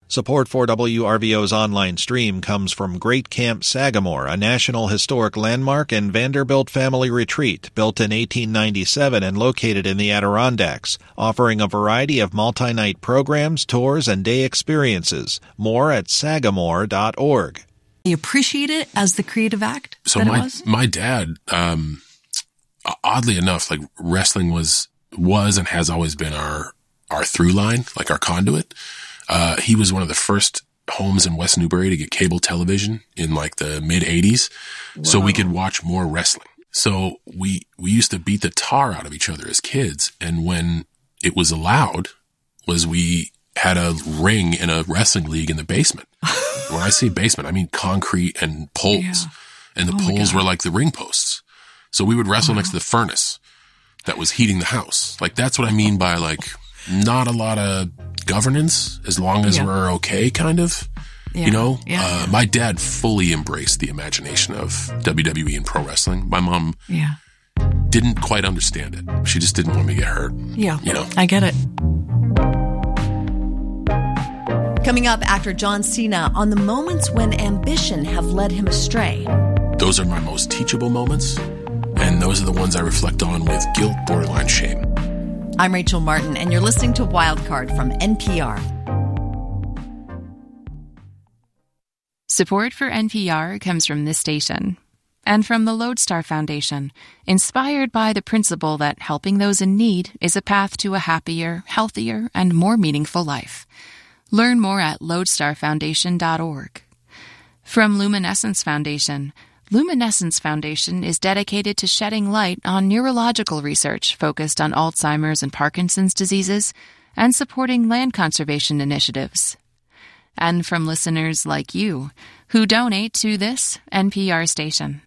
Support for WRVO's online stream comes from Great Camp Sagamore, a National Historic Landmark and Vanderbilt family retreat built in 1897 and located in the Adirondacks, offering a variety of multi-night programs, tours, and day experiences. More at sagamore.org. You appreciate it as the creative act? So my dad, oddly enough, like wrestling was and has always been our through line, like our conduit. He was one of the first homes in West Newbury to get cable television in like the mid 80s. Wow. So we could watch more wrestling. So we used to beat the tar out of each other as kids. And when it was allowed we had a ring in a wrestling league in the basement. When I say basement, I mean concrete and poles. Yeah. And the poles were like the ring posts. So we would wrestle next to the furnace that was heating the house. Like that's what I mean by like not a lot of governance as long as we're okay, kind of. Yeah. You know? Yeah. My dad fully embraced the imagination of WWE and pro wrestling. My mom didn't quite understand it. She just didn't want me to get hurt. Yeah. You know? I get it. Coming up, actor John Cena on the moments when ambition have led him astray. Those are my most teachable moments, and those are the ones I reflect on with guilt, borderline shame. I'm Rachel Martin, and you're listening to Wildcard from NPR. Support for NPR comes from this station and from the Lodestar Foundation, inspired by the principle that helping those in need is a path to a happier, healthier, and more meaningful life. Learn more at lodestarfoundation.org. From Luminescence Foundation. Luminescence Foundation is dedicated to shedding light on neurological research focused on Alzheimer's and Parkinson's diseases and supporting land conservation initiatives. And from listeners like you, who donate to this NPR station.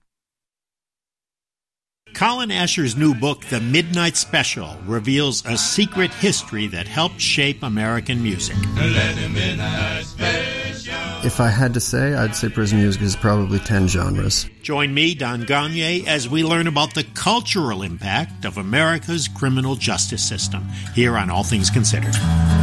Colin Asher's new book, The Midnight Special, reveals a secret history that helped shape American music. If I had to say, I'd say prison music is probably 10 genres. Join me, Don Gagné, as we learn about the cultural impact of America's criminal justice system, here on All Things Considered.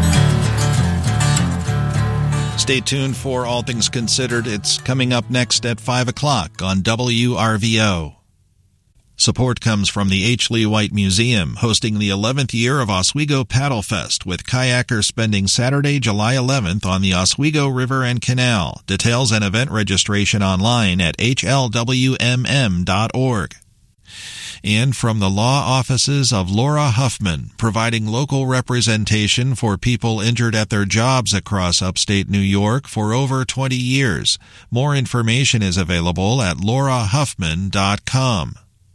Stay tuned for All Things Considered. It's coming up next at 5 o'clock on WRVO. Support comes from the H. Lee White Museum, hosting the 11th year of Oswego Paddle Fest, with kayakers spending Saturday, July 11th on the Oswego River and Canal. Details and event registration online at hlwmm.org. And from the law offices of Laura Huffman, providing local representation for people injured at their jobs across upstate New York for over 20 years. More information is available at laurahuffman.com.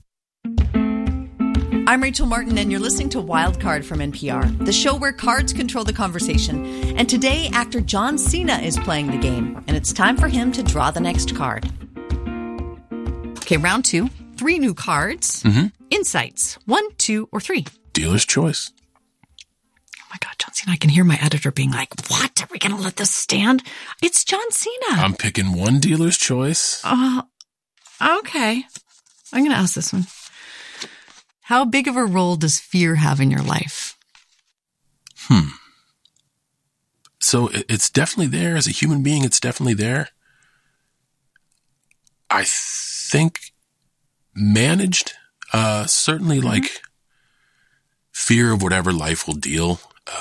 I'm Rachel Martin, and you're listening to Wildcard from NPR, the show where cards control the conversation. And today, actor John Cena is playing the game, and it's time for him to draw the next card. Okay, round 2. 3 new cards. Mm-hmm. Insights. 1, 2, or 3. Dealer's choice. Oh my God, John Cena, I can hear my editor being like, what? Are we going to let this stand? It's John Cena. I'm picking 1 dealer's choice. Okay. I'm going to ask this one. How big of a role does fear have in your life? So it's definitely there. As a human being, it's definitely there. I think managed, certainly like fear of whatever life will deal.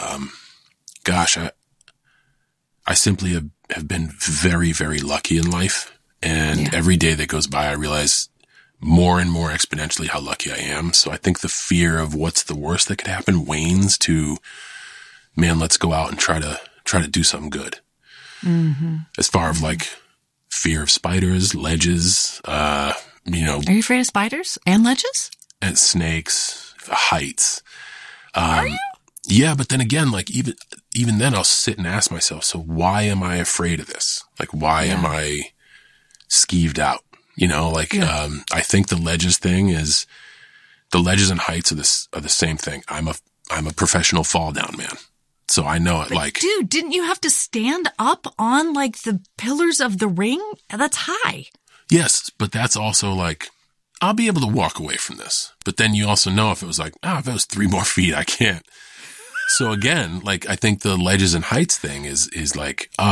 I simply have been very, very lucky in life. And every day that goes by, I realize more and more exponentially how lucky I am. So I think the fear of what's the worst that could happen wanes to, man, let's go out and try to do something good. Mm-hmm. As far as like fear of spiders, ledges, Are you afraid of spiders and ledges? And snakes, heights. Are you? Yeah, but then again, like even then I'll sit and ask myself, so why am I afraid of this? Like, why am I skeeved out? I think the ledges thing is, the ledges and heights are the same thing. I'm a professional fall down man. So I know it. But dude, didn't you have to stand up on like the pillars of the ring? That's high. Yes, but that's also like, I'll be able to walk away from this. But then you also know if it was like, if it was 3 more feet, I can't. So again, like, I think the ledges and heights thing is like,